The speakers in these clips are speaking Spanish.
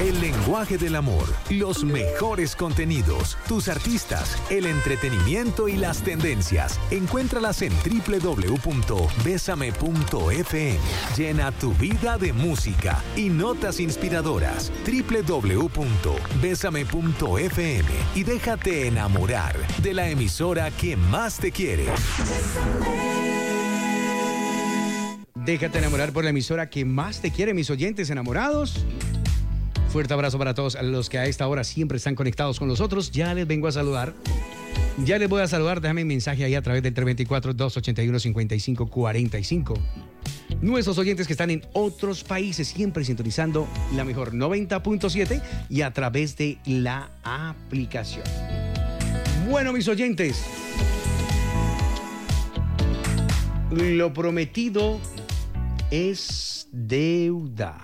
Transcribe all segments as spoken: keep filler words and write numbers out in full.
El lenguaje del amor, los mejores contenidos, tus artistas, el entretenimiento y las tendencias. Encuéntralas en doble u doble u doble u punto besame punto efe eme. Llena tu vida de música y notas inspiradoras. doble u doble u doble u punto besame punto efe eme y déjate enamorar de la emisora que más te quiere. Déjate enamorar por la emisora que más te quiere, mis oyentes enamorados. Fuerte abrazo para todos los que a esta hora siempre están conectados con nosotros. Ya les vengo a saludar. Ya les voy a saludar. Déjame un mensaje ahí a través del tres dos cuatro, dos ocho uno, cinco cinco cuatro cinco. Nuestros oyentes que están en otros países siempre sintonizando la mejor noventa punto siete y a través de la aplicación. Bueno, mis oyentes, lo prometido es deuda.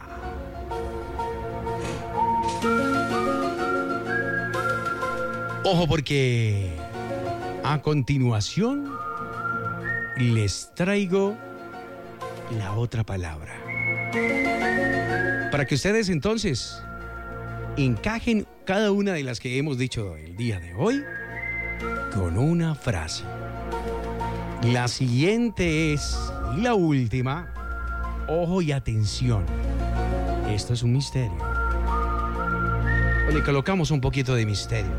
Ojo, porque a continuación les traigo la otra palabra. Para que ustedes entonces encajen cada una de las que hemos dicho el día de hoy con una frase. La siguiente es la última. Ojo y atención. Esto es un misterio. Le colocamos un poquito de misterio.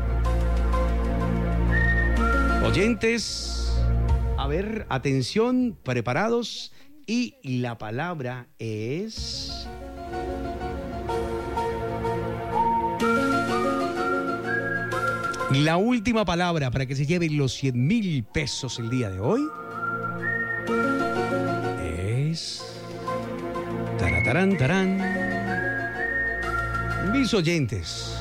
Oyentes, a ver, atención, preparados. Y la palabra es... La última palabra para que se lleven los cien mil pesos el día de hoy es... Taratarán, tarán. Mis oyentes,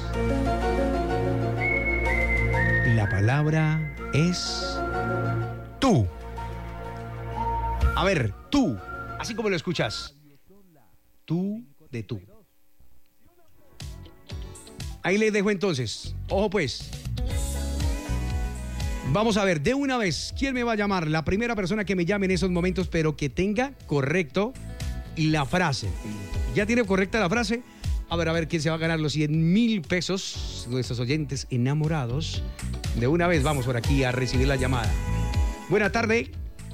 la palabra es tú. A ver, tú, así como lo escuchas. Tú de tú. Ahí les dejo entonces. Ojo pues. Vamos a ver, de una vez, ¿quién me va a llamar? La primera persona que me llame en esos momentos, pero que tenga correcto la frase. ¿Ya tiene correcta la frase? A ver, a ver, ¿quién se va a ganar los cien mil pesos? Nuestros oyentes enamorados. De una vez vamos por aquí a recibir la llamada. Buena tarde.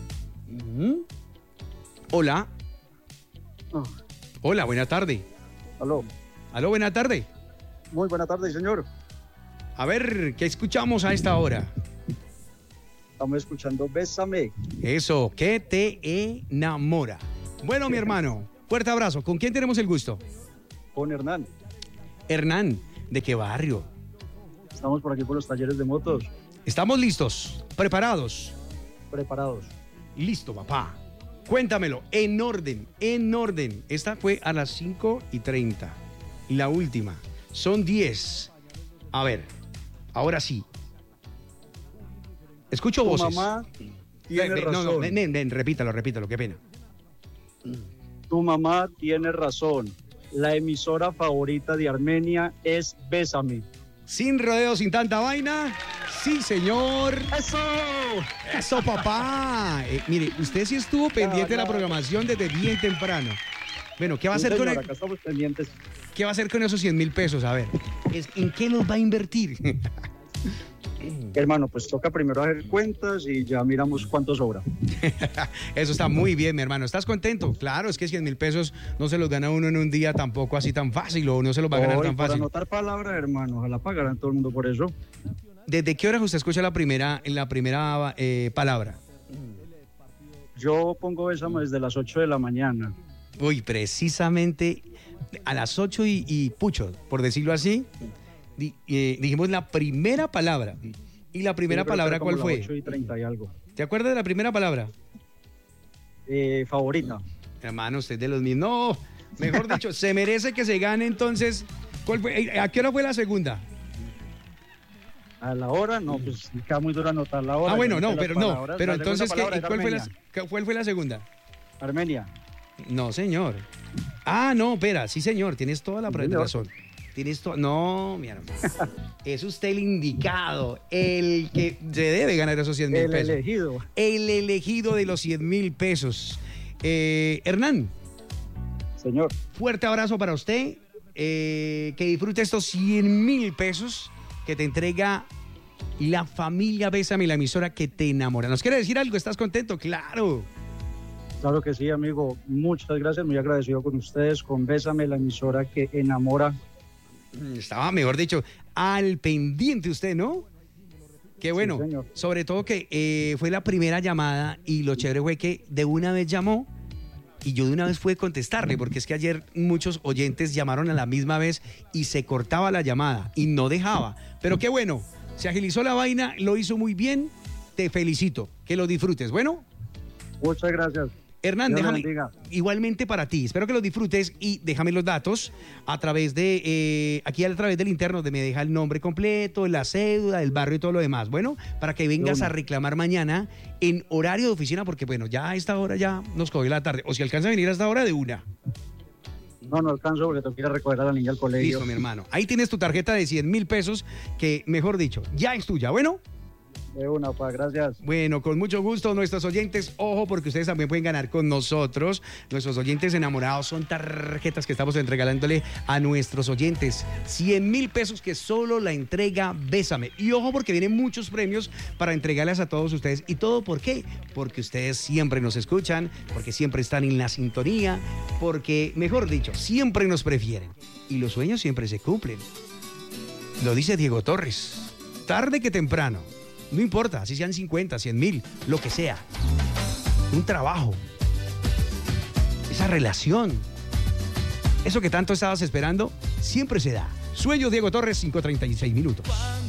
Hola. Oh. Hola, buena tarde. Aló. Aló, buena tarde. Muy buena tarde, señor. A ver, ¿qué escuchamos a esta hora? Estamos escuchando Bésame. Eso, que te enamora. Bueno, mi hermano, fuerte abrazo. ¿Con quién tenemos el gusto? Con Hernán. Hernán, ¿de qué barrio? Estamos por aquí por los talleres de motos. ¿Estamos listos? ¿Preparados? Preparados. Listo, papá. Cuéntamelo, en orden, en orden. Esta fue a las cinco y treinta. La última. Son diez. A ver, ahora sí. Escucho tu voces. Mamá tiene ven, ven, razón. No, no, ven, ven, ven, repítalo, repítalo, qué pena. Tu mamá tiene razón. La emisora favorita de Armenia es Bésame. Sin rodeos, sin tanta vaina. Sí, señor. ¡Eso! Eso, papá. Eh, mire, usted sí estuvo pendiente de la programación desde bien temprano. Bueno, ¿qué va a Sí, hacer señor, con acá estamos pendientes. ¿Qué va a hacer con esos cien mil pesos? A ver, ¿en qué los va a invertir? Hermano, pues toca primero hacer cuentas y ya miramos cuánto sobra. Eso está muy bien, mi hermano. ¿Estás contento? Claro, es que cien mil pesos no se los gana uno en un día tampoco así tan fácil, o no se los va a ganar Hoy, tan para fácil. anotar palabras, hermano, ojalá pagaran todo el mundo por eso. ¿Desde qué horas usted escucha la primera, la primera eh, palabra? Yo pongo Bésame desde las ocho de la mañana. Uy, precisamente a las ocho y, y pucho, por decirlo así, di, eh, dijimos la primera palabra. ¿Y la primera Sí, palabra cuál fue? ocho y treinta y algo. ¿Te acuerdas de la primera palabra? Eh, favorita. Hermano, usted de los mismos. No, mejor dicho, se merece que se gane entonces. ¿Cuál fue? ¿A qué hora fue la segunda? A la hora, no, pues queda muy duro anotar la hora. Ah, bueno, no, Las pero no. palabras. Pero La entonces, segunda ¿qué, palabra ¿cuál, fue la, Armenia. ¿cuál fue la segunda? Armenia. No, señor. Ah, no, espera, sí, señor, tienes toda la Sí, razón. Tienes to... No, mi hermano. Es usted el indicado, el que se debe ganar esos cien mil El pesos. elegido. El elegido de los cien mil pesos. Eh, Hernán. Señor. Fuerte abrazo para usted. eh, que disfrute estos cien mil pesos que te entrega la familia Bésame, la emisora que te enamora. ¿Nos quiere decir algo? ¿Estás contento? Claro. Claro que sí, amigo. Muchas gracias, muy agradecido con ustedes, con Bésame, la emisora que enamora. Estaba, mejor dicho, al pendiente usted, ¿no? Qué bueno. Sí, señor. Sobre todo que eh, fue la primera llamada y lo chévere fue que de una vez llamó y yo de una vez fui a contestarle, porque es que ayer muchos oyentes llamaron a la misma vez y se cortaba la llamada y no dejaba. Pero qué bueno, se agilizó la vaina, lo hizo muy bien, te felicito, que lo disfrutes. Bueno, Muchas gracias. Hernán, Dios le déjame, bendiga. igualmente para ti, espero que lo disfrutes y déjame los datos a través de, eh, aquí a través del interno, donde me deja el nombre completo, la cédula, el barrio y todo lo demás, bueno, para que vengas a reclamar mañana en horario de oficina, porque bueno, ya a esta hora ya nos cogió la tarde, o si alcanza a venir a esta hora de una. No, no alcanzo porque tengo que ir a recoger a la niña al colegio. Listo, mi hermano, ahí tienes tu tarjeta de cien mil pesos, que mejor dicho, ya es tuya, bueno. De una, pa, gracias. Bueno, con mucho gusto, nuestros oyentes, ojo, porque ustedes también pueden ganar con nosotros. Nuestros oyentes enamorados son tarjetas que estamos entregándole a nuestros oyentes. cien mil pesos que solo la entrega Bésame. Y ojo, porque vienen muchos premios para entregarles a todos ustedes. ¿Y todo por qué? Porque ustedes siempre nos escuchan, porque siempre están en la sintonía, porque, mejor dicho, siempre nos prefieren. Y los sueños siempre se cumplen. Lo dice Diego Torres. Tarde que temprano. No importa, si sean cincuenta, cien mil, lo que sea. Un trabajo. Esa relación. Eso que tanto estabas esperando, siempre se da. Sueños, Diego Torres, cinco treinta y seis minutos.